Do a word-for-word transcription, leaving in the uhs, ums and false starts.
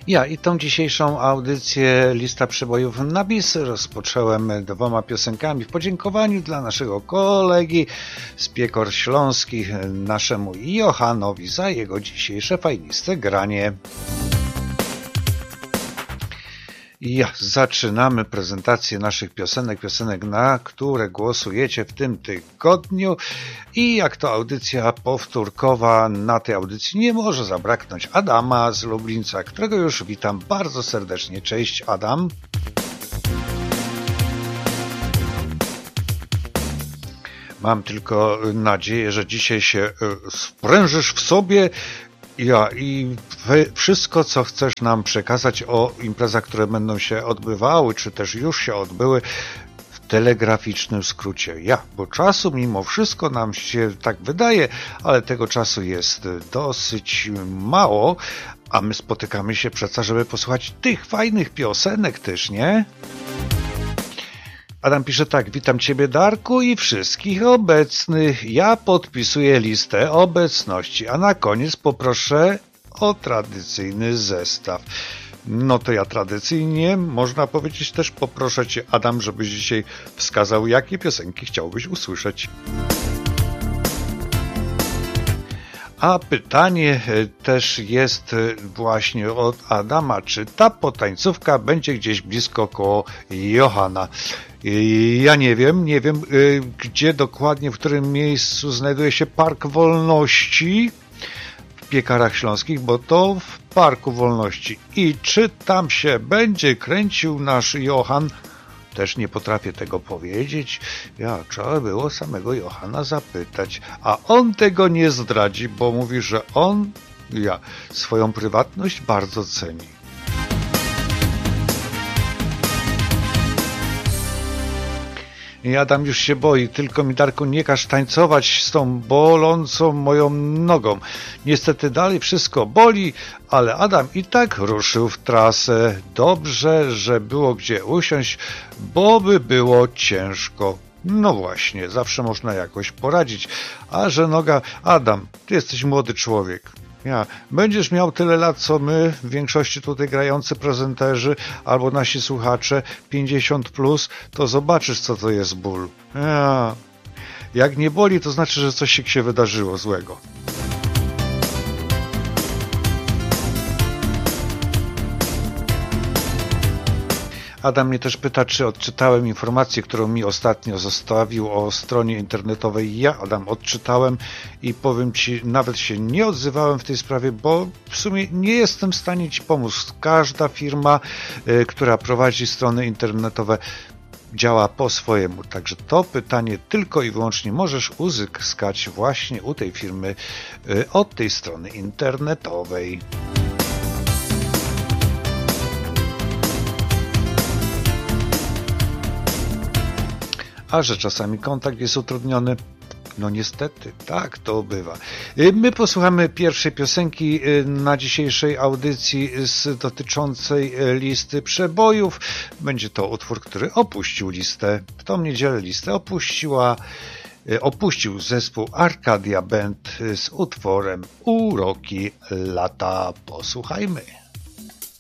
Ja i tą dzisiejszą audycję Lista Przebojów na bis rozpocząłem dwoma piosenkami w podziękowaniu dla naszego kolegi z Piekor Śląskich, naszemu Johanowi, za jego dzisiejsze fajniste granie. Ja, zaczynamy prezentację naszych piosenek, piosenek, na które głosujecie w tym tygodniu i jak to audycja powtórkowa, na tej audycji nie może zabraknąć Adama z Lublińca, którego już witam bardzo serdecznie. Cześć Adam. Mam tylko nadzieję, że dzisiaj się sprężysz w sobie. Ja i wszystko, co chcesz nam przekazać o imprezach, które będą się odbywały, czy też już się odbyły, w telegraficznym skrócie. Ja, bo czasu mimo wszystko nam się tak wydaje, ale tego czasu jest dosyć mało, a my spotykamy się przecież, żeby posłuchać tych fajnych piosenek też, nie? Adam pisze tak: witam Ciebie, Darku, i wszystkich obecnych. Ja podpisuję listę obecności, a na koniec poproszę o tradycyjny zestaw. No to ja tradycyjnie, można powiedzieć, też poproszę Cię, Adam, żebyś dzisiaj wskazał, jakie piosenki chciałbyś usłyszeć. A pytanie też jest właśnie od Adama, czy ta potańcówka będzie gdzieś blisko koło Johana. Ja nie wiem, nie wiem gdzie dokładnie, w którym miejscu znajduje się Park Wolności w Piekarach Śląskich, bo to w Parku Wolności. I czy tam się będzie kręcił nasz Johan? Też nie potrafię tego powiedzieć. Ja, trzeba było samego Johana zapytać. A on tego nie zdradzi, bo mówi, że on, ja, swoją prywatność bardzo ceni. I Adam już się boi, tylko mi, Darku, nie każ tańcować z tą bolącą moją nogą. Niestety dalej wszystko boli, ale Adam i tak ruszył w trasę. Dobrze, że było gdzie usiąść, bo by było ciężko. No właśnie, zawsze można jakoś poradzić. A że noga... Adam, ty jesteś młody człowiek. Ja, będziesz miał tyle lat, co my, w większości tutaj grający prezenterzy albo nasi słuchacze, pięćdziesiąt plus, to zobaczysz, co to jest ból. Ja. Jak nie boli, to znaczy, że coś się wydarzyło złego. Adam mnie też pyta, czy odczytałem informację, którą mi ostatnio zostawił o stronie internetowej. Ja, Adam, odczytałem i powiem Ci, nawet się nie odzywałem w tej sprawie, bo w sumie nie jestem w stanie Ci pomóc. Każda firma, y, która prowadzi strony internetowe, działa po swojemu. Także to pytanie tylko i wyłącznie możesz uzyskać właśnie u tej firmy y, od tej strony internetowej. A że czasami kontakt jest utrudniony, no niestety, tak to bywa. My posłuchamy pierwszej piosenki na dzisiejszej audycji z dotyczącej listy przebojów. Będzie to utwór, który opuścił listę. W tą niedzielę listę opuściła, opuścił zespół Arcadia Band z utworem Uroki lata. Posłuchajmy.